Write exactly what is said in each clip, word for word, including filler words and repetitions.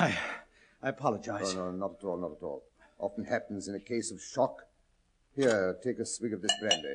I... I apologize. Oh, no, not at all, not at all. Often happens in a case of shock. Here, take a swig of this brandy.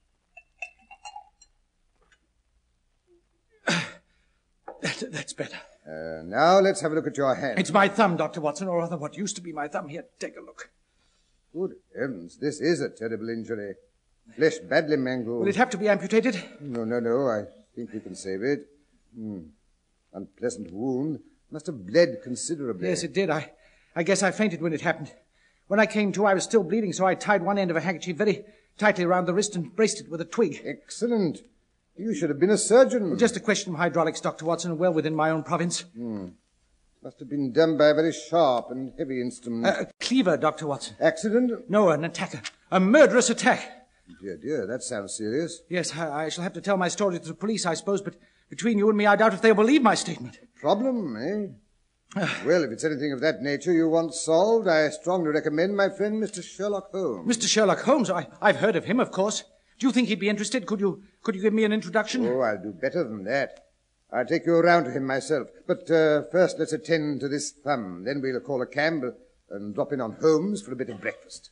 That, that's better. Uh, now let's have a look at your hand. It's my thumb, Doctor Watson, or rather what used to be my thumb. Here, take a look. Good heavens, this is a terrible injury. Flesh badly mangled. Will it have to be amputated? No, no, no. I think we can save it. Hmm. Unpleasant wound. Must have bled considerably. Yes, it did. I, I guess I fainted when it happened. When I came to, I was still bleeding, so I tied one end of a handkerchief very tightly around the wrist and braced it with a twig. Excellent. You should have been a surgeon. Just a question of hydraulics, Doctor Watson, well within my own province. Hmm. Must have been done by a very sharp and heavy instrument. Uh, a cleaver, Doctor Watson. Accident? No, an attacker. A murderous attack. Dear, dear, that sounds serious. Yes, I, I shall have to tell my story to the police, I suppose, but between you and me, I doubt if they'll believe my statement. Problem, eh? Well, if it's anything of that nature you want solved, I strongly recommend my friend Mister Sherlock Holmes. Mister Sherlock Holmes? I, I've heard of him, of course. Do you think he'd be interested? Could you could you give me an introduction? Oh, I'll do better than that. I'll take you around to him myself. But uh, first let's attend to this thumb. Then we'll call a cab and drop in on Holmes for a bit of breakfast.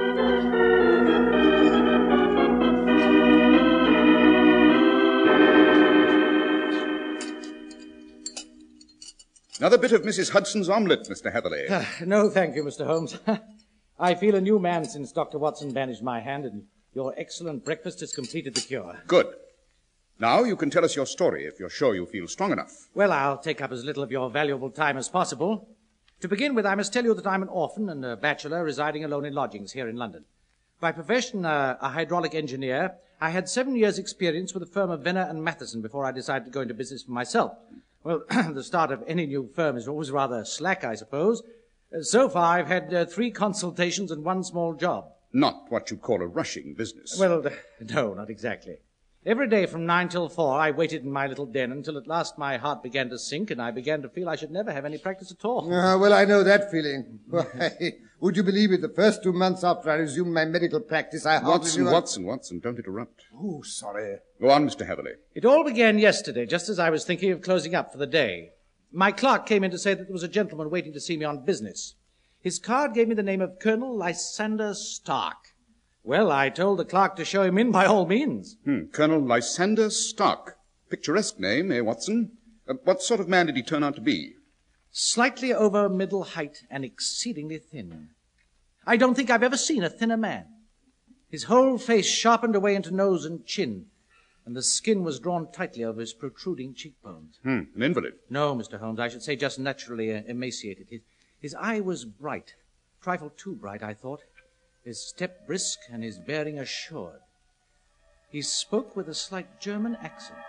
Another bit of Missus Hudson's omelette, Mister Hatherley. Uh, no, thank you, Mister Holmes. I feel a new man since Doctor Watson bandaged my hand, and your excellent breakfast has completed the cure. Good. Now you can tell us your story if you're sure you feel strong enough. Well, I'll take up as little of your valuable time as possible. To begin with, I must tell you that I'm an orphan and a bachelor residing alone in lodgings here in London. By profession, uh, a hydraulic engineer, I had seven years' experience with the firm of Venner and Matheson before I decided to go into business for myself. Well, the start of any new firm is always rather slack, I suppose. Uh, so far, I've had uh, three consultations and one small job. Not what you'd call a rushing business. Well, uh, no, not exactly. Every day from nine till four, I waited in my little den until at last my heart began to sink and I began to feel I should never have any practice at all. Ah, well, I know that feeling. Why, would you believe it? The first two months after I resumed my medical practice, I hardly Watson, knew I... Watson, Watson, don't interrupt. Oh, sorry. Go on, Mister Hatherley. It all began yesterday, just as I was thinking of closing up for the day. My clerk came in to say that there was a gentleman waiting to see me on business. His card gave me the name of Colonel Lysander Stark. Well, I told the clerk to show him in by all means. Hmm. Colonel Lysander Stark. Picturesque name, eh, Watson? Uh, what sort of man did he turn out to be? Slightly over middle height and exceedingly thin. I don't think I've ever seen a thinner man. His whole face sharpened away into nose and chin, and the skin was drawn tightly over his protruding cheekbones. Hmm. An invalid. No, Mister Holmes, I should say just naturally uh, emaciated. His, his eye was bright. A trifle too bright, I thought. His step brisk and his bearing assured. He spoke with a slight German accent.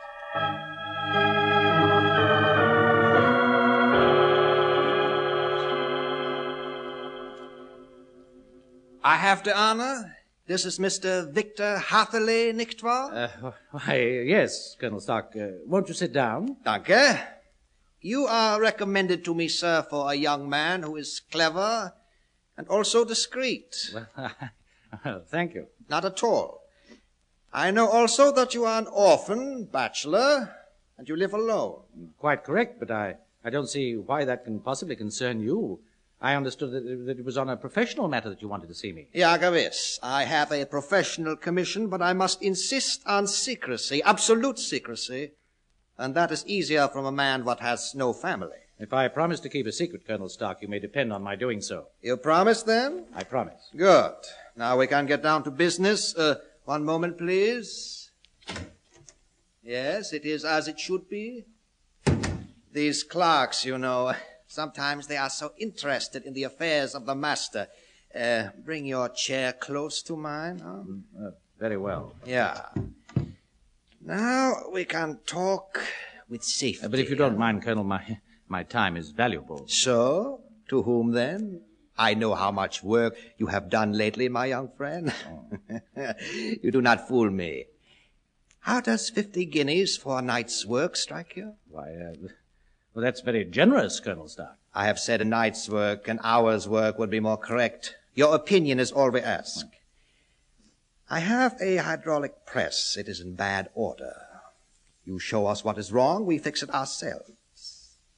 I have the honor. This is Mister Victor Hatherley, nicht wahr? Uh, why, yes, Colonel Stark. Uh, won't you sit down? Danke. You are recommended to me, sir, for a young man who is clever and also discreet. Well, thank you. Not at all. I know also that you are an orphan, bachelor, and you live alone. Quite correct, but I, I don't see why that can possibly concern you. I understood that, that it was on a professional matter that you wanted to see me. Ja, gewiss. I have a professional commission, but I must insist on secrecy, absolute secrecy, and that is easier from a man what has no family. If I promise to keep a secret, Colonel Stark, you may depend on my doing so. You promise, then? I promise. Good. Now we can get down to business. Uh, one moment, please. Yes, it is as it should be. These clerks, you know, sometimes they are so interested in the affairs of the master. Uh, bring your chair close to mine. Huh? Uh, very well. Yeah. Now we can talk with safety. Uh, but if you don't mind, Colonel, my... My time is valuable. So, to whom then? I know how much work you have done lately, my young friend. Oh. You do not fool me. How does fifty guineas for a night's work strike you? Why, uh, well, that's very generous, Colonel Stark. I have said a night's work, an hour's work would be more correct. Your opinion is all we ask. I have a hydraulic press. It is in bad order. You show us what is wrong, we fix it ourselves.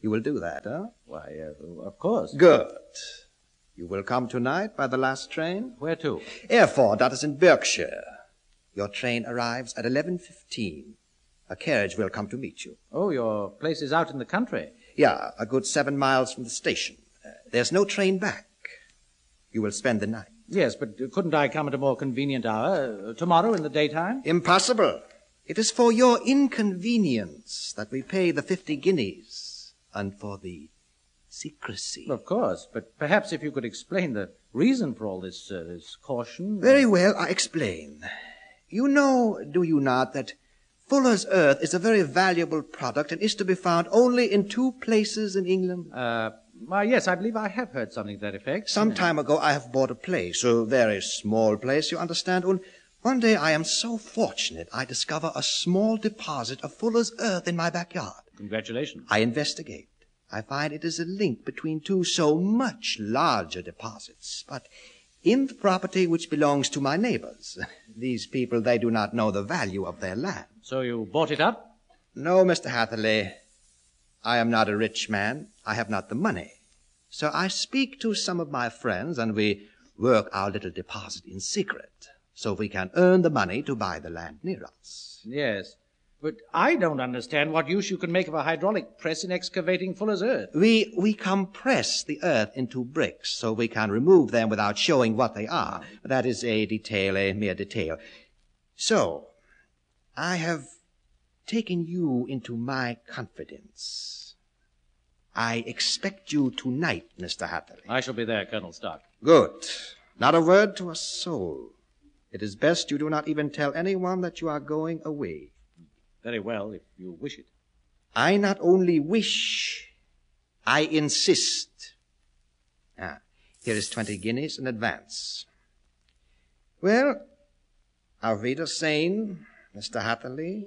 You will do that, huh? Why, uh, of course. Good. You will come tonight by the last train? Where to? Erfurt, that is in Berkshire. Your train arrives at eleven fifteen. A carriage will come to meet you. Oh, your place is out in the country. Yeah, a good seven miles from the station. Uh, there's no train back. You will spend the night. Yes, but couldn't I come at a more convenient hour? Uh, tomorrow in the daytime? Impossible. It is for your inconvenience that we pay the fifty guineas, and for the secrecy. Of course, but perhaps if you could explain the reason for all this, uh, this caution. Very well, I explain. You know, do you not, that Fuller's Earth is a very valuable product and is to be found only in two places in England? Uh, why, yes, I believe I have heard something to that effect. Some time ago I have bought a place, a very small place, you understand, and one day I am so fortunate I discover a small deposit of Fuller's Earth in my backyard. Congratulations. I investigate. I find it is a link between two so much larger deposits, but in the property which belongs to my neighbors. These people, they do not know the value of their land. So you bought it up? No, Mister Hatherley. I am not a rich man. I have not the money. So I speak to some of my friends, and we work our little deposit in secret, so we can earn the money to buy the land near us. Yes. But I don't understand what use you can make of a hydraulic press in excavating Fuller's Earth. We we compress the earth into bricks so we can remove them without showing what they are. That is a detail, a mere detail. So, I have taken you into my confidence. I expect you tonight, Mister Hatherley. I shall be there, Colonel Stark. Good. Not a word to a soul. It is best you do not even tell anyone that you are going away. Very well, if you wish it. I not only wish, I insist. Ah, here is twenty guineas in advance. Well, auf Wiedersehen, Mister Hatherley.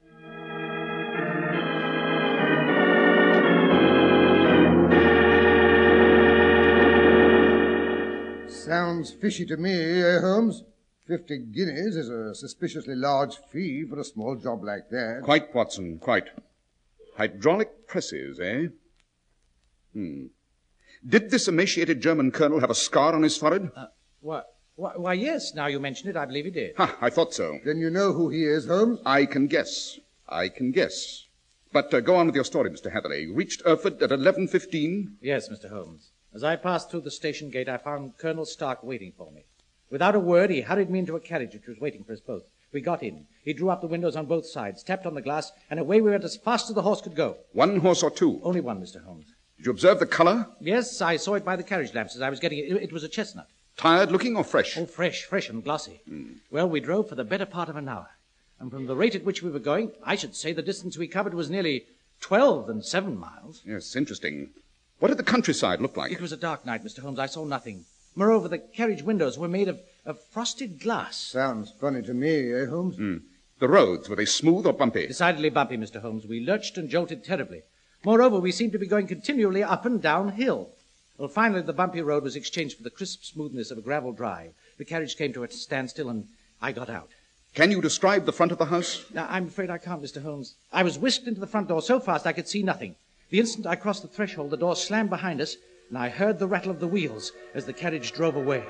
Sounds fishy to me, eh, Holmes? Fifty guineas is a suspiciously large fee for a small job like that. Quite, Watson, quite. Hydraulic presses, eh? Hmm. Did this emaciated German colonel have a scar on his forehead? Uh, why, why, why, yes, now you mention it, I believe he did. Ha, I thought so. Then you know who he is, Holmes? I can guess. I can guess. But uh, go on with your story, Mister Hatherley. You reached Erfurt at eleven fifteen. Yes, Mister Holmes. As I passed through the station gate, I found Colonel Stark waiting for me. Without a word, he hurried me into a carriage which was waiting for us both. We got in. He drew up the windows on both sides, tapped on the glass, and away we went as fast as the horse could go. One horse or two? Only one, Mister Holmes. Did you observe the color? Yes, I saw it by the carriage lamps as I was getting it. It, it was a chestnut. Tired looking or fresh? Oh, fresh, fresh and glossy. Mm. Well, we drove for the better part of an hour. And from the rate at which we were going, I should say the distance we covered was nearly twelve and seven miles. Yes, interesting. What did the countryside look like? It was a dark night, Mister Holmes. I saw nothing. Moreover, the carriage windows were made of, of frosted glass. Sounds funny to me, eh, Holmes? Mm. The roads, were they smooth or bumpy? Decidedly bumpy, Mister Holmes. We lurched and jolted terribly. Moreover, we seemed to be going continually up and down hill. Well, finally, the bumpy road was exchanged for the crisp smoothness of a gravel drive. The carriage came to a standstill, and I got out. Can you describe the front of the house? Now, I'm afraid I can't, Mister Holmes. I was whisked into the front door so fast I could see nothing. The instant I crossed the threshold, the door slammed behind us, and I heard the rattle of the wheels as the carriage drove away.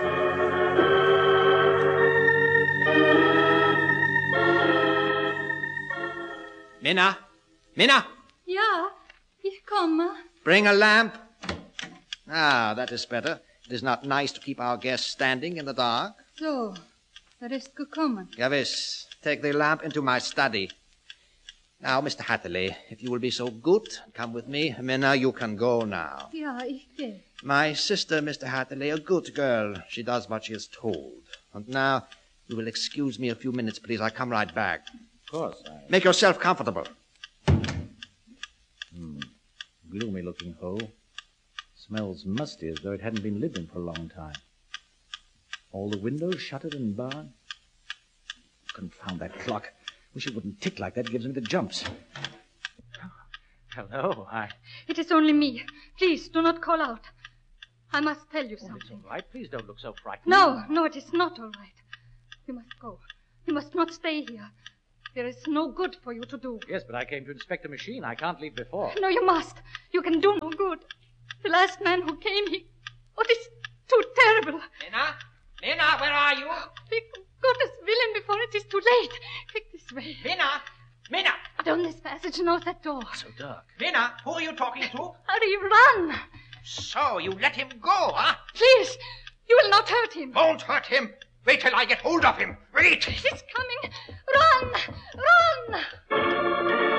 Minna! Minna! Ja, ich komme. Bring a lamp. Ah, that is better. It is not nice to keep our guests standing in the dark. So, er ist gekommen. Gewiss. Take the lamp into my study. Now, Mister Hatherley, if you will be so good, come with me. Minna, you can go now. Ja, ich gehe. My sister, Mister Hatherley, a good girl. She does what she is told. And now, you will excuse me a few minutes, please. I come right back. Of course. I... Make yourself comfortable. Hmm. Gloomy-looking hole. Smells musty as though it hadn't been lived in for a long time. All the windows shuttered and barred. Confound that clock. Wish it wouldn't tick like that. It gives me the jumps. Hello, I... It is only me. Please, do not call out. I must tell you Oh, something. it's all right. Please don't look so frightened. No, no, it is not all right. You must go. You must not stay here. There is no good for you to do. Yes, but I came to inspect a machine. I can't leave before. No, you must. You can do no good. The last man who came, he... Oh, this is too terrible. Lena? Lena, where are you? Quick, go to Willem before it is too late. Quick, this way. Lena? Lena? Down this passage and out that door. So dark. Lena, who are you talking to? Hurry, run. So, you let him go, huh? Please, you will not hurt him. Won't hurt him. Wait till I get hold of him. Wait. He's coming. Run! Run!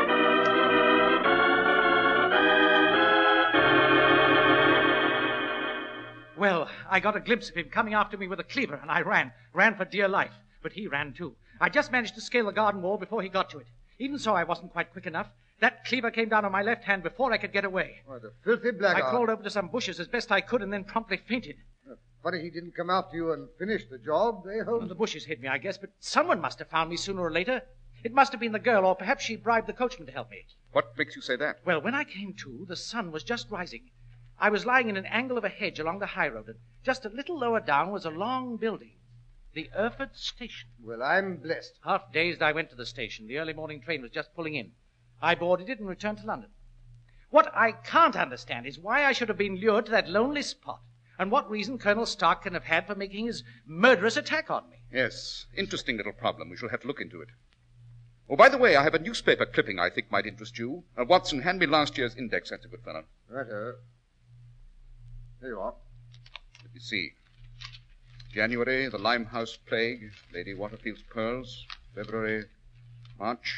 Well, I got a glimpse of him coming after me with a cleaver, and I ran. Ran for dear life. But he ran too. I just managed to scale the garden wall before he got to it. Even so, I wasn't quite quick enough. That cleaver came down on my left hand before I could get away. What a filthy blackguard. I crawled over to some bushes as best I could and then promptly fainted. Funny he didn't come after you and finish the job, eh, Holmes? Well, the bushes hid me, I guess, but someone must have found me sooner or later. It must have been the girl, or perhaps she bribed the coachman to help me. What makes you say that? Well, when I came to, the sun was just rising. I was lying in an angle of a hedge along the high road, and just a little lower down was a long building. The Erfurt Station. Well, I'm blessed. Half dazed, I went to the station. The early morning train was just pulling in. I boarded it and returned to London. What I can't understand is why I should have been lured to that lonely spot, and what reason Colonel Stark can have had for making his murderous attack on me. Yes, interesting little problem. We shall have to look into it. Oh, by the way, I have a newspaper clipping I think might interest you. Uh, Watson, hand me last year's index. That's a good fellow. Righto. There you are. Let me see. January, the Limehouse Plague, Lady Waterfield's Pearls. February, March.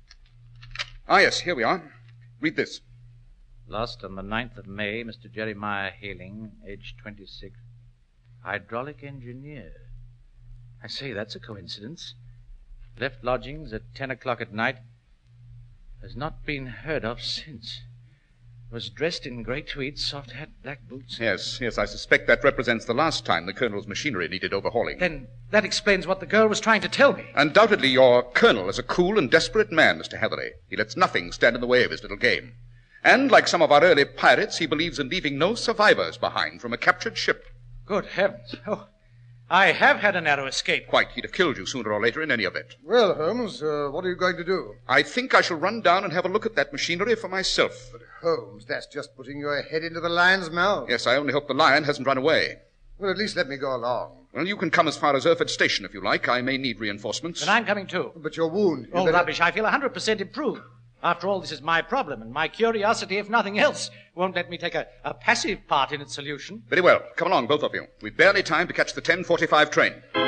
Ah, yes, here we are. Read this. Lost on the ninth of May, Mister Jeremiah Haling, age twenty-six, hydraulic engineer. I say, that's a coincidence. Left lodgings at ten o'clock at night. Has not been heard of since. Was dressed in grey tweeds, soft hat, black boots. Yes, yes, I suspect that represents the last time the Colonel's machinery needed overhauling. Then that explains what the girl was trying to tell me. Undoubtedly, your Colonel is a cool and desperate man, Mister Heatherley. He lets nothing stand in the way of his little game. And, like some of our early pirates, he believes in leaving no survivors behind from a captured ship. Good heavens. Oh, I have had a narrow escape. Quite. He'd have killed you sooner or later in any event. Well, Holmes, uh, what are you going to do? I think I shall run down and have a look at that machinery for myself. But, Holmes, that's just putting your head into the lion's mouth. Yes, I only hope the lion hasn't run away. Well, at least let me go along. Well, you can come as far as Erfurt Station if you like. I may need reinforcements. Then I'm coming too. But your wound... you Oh, better- rubbish. I feel one hundred percent improved. After all, this is my problem, and my curiosity, if nothing else, won't let me take a, a passive part in its solution. Very well. Come along, both of you. We've barely time to catch the ten forty-five train.